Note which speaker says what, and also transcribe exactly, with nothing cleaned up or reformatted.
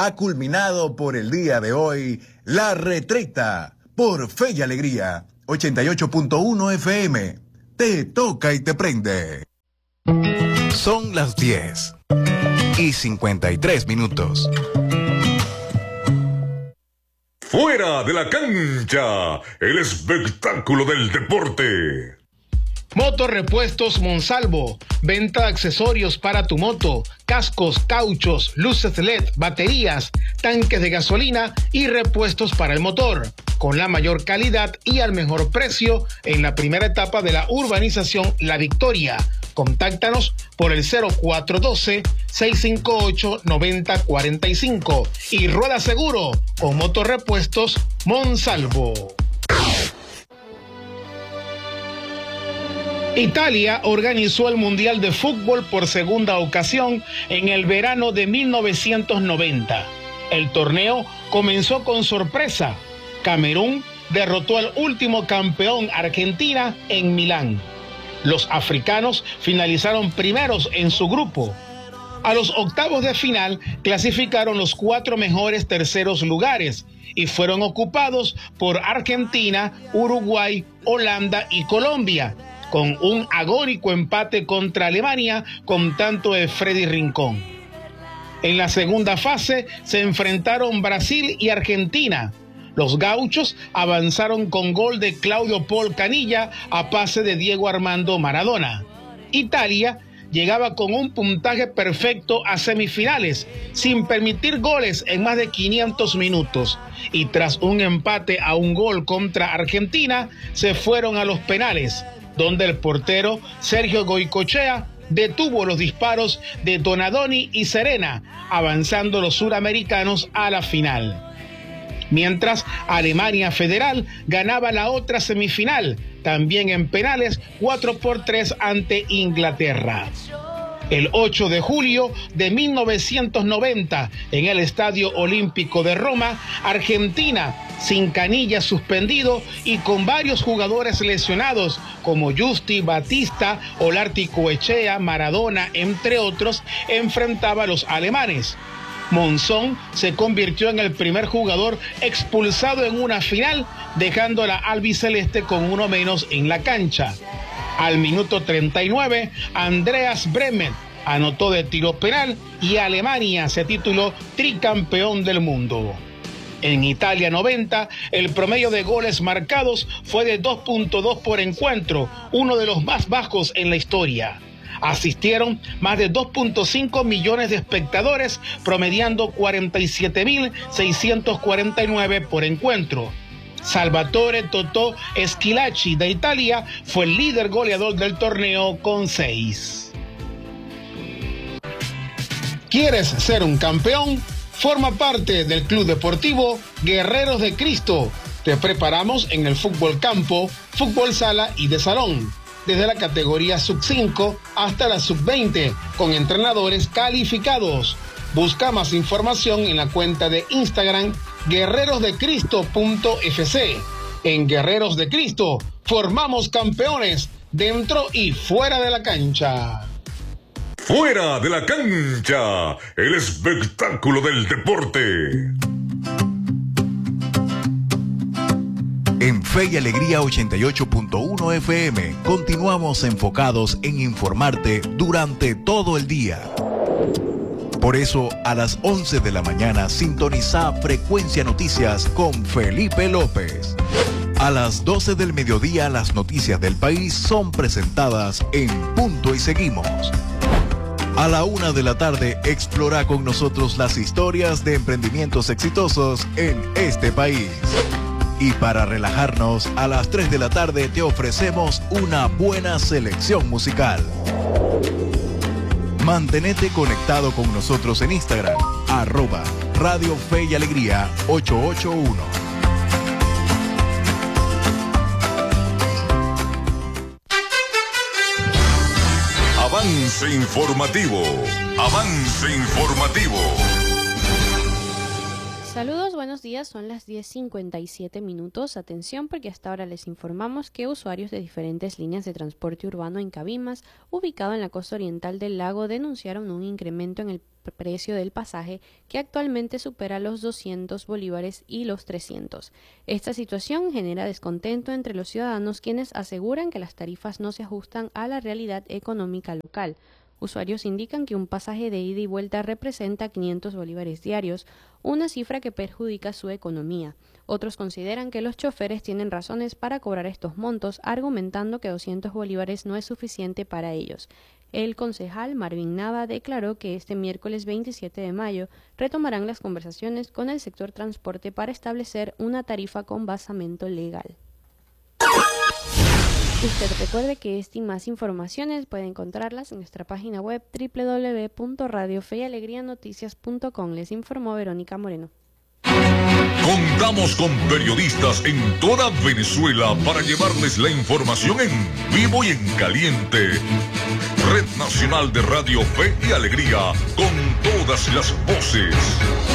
Speaker 1: ha culminado por el día de hoy La Retreta por Fe y Alegría, ochenta y ocho punto uno F M. Te toca y te prende. Son las diez y cincuenta y tres minutos.
Speaker 2: Fuera de la cancha, el espectáculo del deporte.
Speaker 3: Motorrepuestos Monsalvo, venta de accesorios para tu moto, cascos, cauchos, luces L E D, baterías, tanques de gasolina y repuestos para el motor, con la mayor calidad y al mejor precio en la primera etapa de la urbanización La Victoria. Contáctanos por el cero cuatro uno dos, seis cinco ocho, nueve cero cuatro cinco y rueda seguro con Motorrepuestos Monsalvo. Italia organizó el Mundial de Fútbol por segunda ocasión en el verano de mil novecientos noventa. El torneo comenzó con sorpresa. Camerún derrotó al último campeón, Argentina, en Milán. Los africanos finalizaron primeros en su grupo. A los octavos de final clasificaron los cuatro mejores terceros lugares y fueron ocupados por Argentina, Uruguay, Holanda y Colombia, con un agónico empate contra Alemania con tanto de Freddy Rincón. En la segunda fase se enfrentaron Brasil y Argentina. Los gauchos avanzaron con gol de Claudio Paul Canilla a pase de Diego Armando Maradona. Italia llegaba con un puntaje perfecto a semifinales, sin permitir goles en más de quinientos minutos. Y tras un empate a un gol contra Argentina, se fueron a los penales, donde el portero Sergio Goicoechea detuvo los disparos de Donadoni y Serena, avanzando los suramericanos a la final. Mientras Alemania Federal ganaba la otra semifinal, también en penales, cuatro por tres ante Inglaterra. El ocho de julio de mil novecientos noventa, en el Estadio Olímpico de Roma, Argentina, sin Canilla suspendido y con varios jugadores lesionados como Justi, Batista, Olarte Coechea, Maradona, entre otros, enfrentaba a los alemanes. Monzón se convirtió en el primer jugador expulsado en una final, dejando a la albiceleste con uno menos en la cancha. Al minuto treinta y nueve, Andreas Bremen anotó de tiro penal y Alemania se tituló tricampeón del mundo. En Italia noventa, el promedio de goles marcados fue de dos punto dos por encuentro, uno de los más bajos en la historia. Asistieron más de dos punto cinco millones de espectadores, promediando cuarenta y siete mil seiscientos cuarenta y nueve por encuentro. Salvatore Totò Schillaci de Italia fue el líder goleador del torneo con seis. ¿Quieres ser un campeón? Forma parte del Club Deportivo Guerreros de Cristo. Te preparamos en el fútbol campo, fútbol sala y de salón, desde la categoría sub cinco hasta la sub veinte, con entrenadores calificados. Busca más información en la cuenta de Instagram guerreros de cristo punto f c. En Guerreros de Cristo formamos campeones dentro y fuera de la cancha.
Speaker 2: Fuera de la cancha, el espectáculo del deporte.
Speaker 1: En Fe y Alegría ochenta y ocho punto uno F M continuamos enfocados en informarte durante todo el día. Por eso, a las once de la mañana sintoniza Frecuencia Noticias con Felipe López. A las doce del mediodía las noticias del país son presentadas en Punto y Seguimos. A la una de la tarde explora con nosotros las historias de emprendimientos exitosos en este país. Y para relajarnos, a las tres de la tarde te ofrecemos una buena selección musical. Mantenete conectado con nosotros en Instagram, arroba Radio Fe y Alegría ochocientos ochenta y uno.
Speaker 2: Avance informativo, avance informativo.
Speaker 4: Saludos, buenos días, son las diez cincuenta y siete minutos. Atención porque hasta ahora les informamos que usuarios de diferentes líneas de transporte urbano en Cabimas, ubicado en la costa oriental del lago, denunciaron un incremento en el precio del pasaje que actualmente supera los doscientos bolívares y los trescientos. Esta situación genera descontento entre los ciudadanos, quienes aseguran que las tarifas no se ajustan a la realidad económica local. Usuarios indican que un pasaje de ida y vuelta representa quinientos bolívares diarios, una cifra que perjudica su economía. Otros consideran que los choferes tienen razones para cobrar estos montos, argumentando que doscientos bolívares no es suficiente para ellos. El concejal Marvin Nava declaró que este miércoles veintisiete de mayo retomarán las conversaciones con el sector transporte para establecer una tarifa con basamento legal. Usted recuerde que esta y más informaciones puede encontrarlas en nuestra página web doble u doble u doble u punto radio fe y alegría noticias punto com. Les informó Verónica Moreno.
Speaker 2: Contamos con periodistas en toda Venezuela para llevarles la información en vivo y en caliente. Red Nacional de Radio Fe y Alegría, con todas las voces.